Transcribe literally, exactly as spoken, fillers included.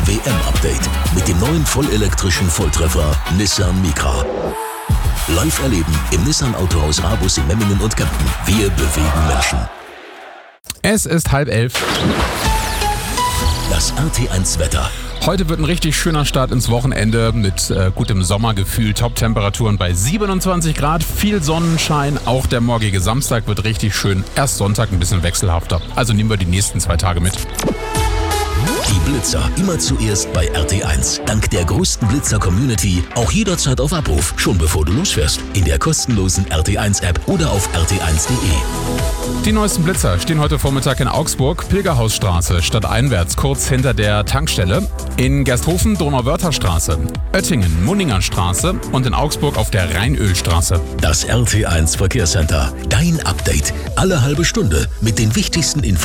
W M-Update mit dem neuen vollelektrischen Volltreffer Nissan Micra. Live erleben im Nissan Autohaus Rabus in Memmingen und Kempten. Wir bewegen Menschen. Es ist halb elf. Das R T eins Wetter. Heute wird ein richtig schöner Start ins Wochenende mit äh, gutem Sommergefühl, Top-Temperaturen bei siebenundzwanzig Grad, viel Sonnenschein. Auch der morgige Samstag wird richtig schön. Erst Sonntag ein bisschen wechselhafter. Also nehmen wir die nächsten zwei Tage mit. Die Blitzer immer zuerst bei R T eins. Dank der größten Blitzer-Community auch jederzeit auf Abruf, schon bevor du losfährst. In der kostenlosen R T eins App oder auf r t eins punkt de. Die neuesten Blitzer stehen heute Vormittag in Augsburg, Pilgerhausstraße, stadteinwärts, kurz hinter der Tankstelle. In Gersthofen, Donauwörtherstraße, Oettingen, Munningerstraße und in Augsburg auf der Rheinölstraße. Das R T eins Verkehrscenter. Dein Update. Alle halbe Stunde mit den wichtigsten Informationen.